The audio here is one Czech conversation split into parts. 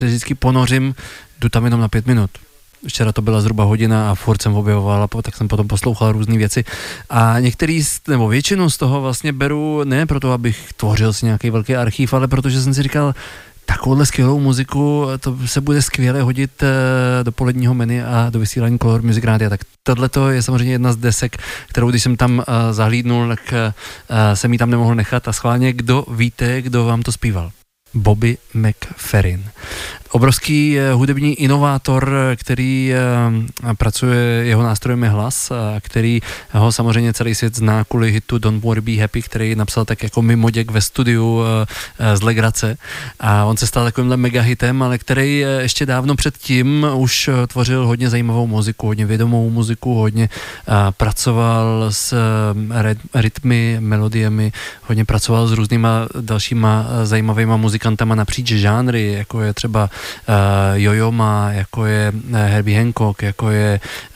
vždycky ponořím, jdu tam jenom na 5 minut. Včera to byla zhruba hodina a furt jsem objevoval, tak jsem potom poslouchal různé věci. A nebo většinu z toho vlastně beru ne proto, abych tvořil si nějaký velký archív, ale protože jsem si říkal, takovouhle skvělou muziku, to se bude skvěle hodit do poledního menu a do vysílání Color Music Rádia. Tak tohleto je samozřejmě jedna z desek, kterou když jsem tam zahlídnul, tak jsem ji tam nemohl nechat a schválně, kdo víte, kdo vám to zpíval? Bobby McFerrin. Obrovský hudební inovátor, který pracuje, jeho nástrojem je hlas, který ho samozřejmě celý svět zná kvůli hitu Don't Worry Be Happy, který napsal tak jako mimoděk ve studiu z legrace a on se stal takovýmhle megahitem, ale který ještě dávno předtím už tvořil hodně zajímavou muziku, hodně vědomou muziku, hodně pracoval s rytmy, melodiemi, hodně pracoval s různýma dalšíma zajímavýma muzikantama napříč žánry, jako je třeba Yo-Yo Ma, jako je Herbie Hancock, jako je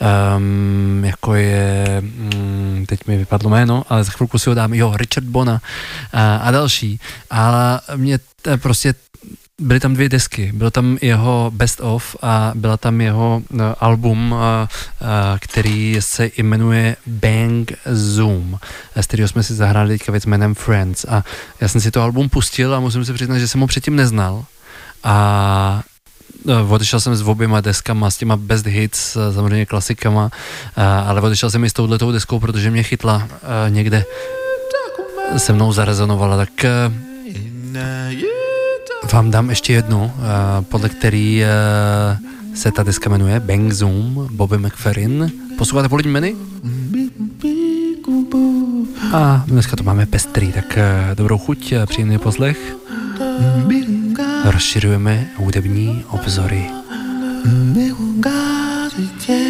teď mi vypadlo jméno, ale za chvilku si ho dám, Richard Bona a další. A mě prostě byly tam 2 desky, byl tam jeho Best Of a byla tam jeho album, který se jmenuje Bang Zoom, z kterého jsme si zahráli teďka věc jménem Friends a já jsem si to album pustil a musím si přiznat, že jsem ho předtím neznal a odešel jsem s oběma deskama, s těma best hits, samozřejmě klasikama, ale odešel jsem i s touhletou deskou, protože mě chytla někde, se mnou zarezonovala, tak vám dám ještě jednu, podle který se ta deska jmenuje Bang Zoom, Bobby McFerrin. Posloucháte polední menu? A dneska to máme pestrý, tak dobrou chuť, příjemný poslech. Rozšiřujeme hudební obzory.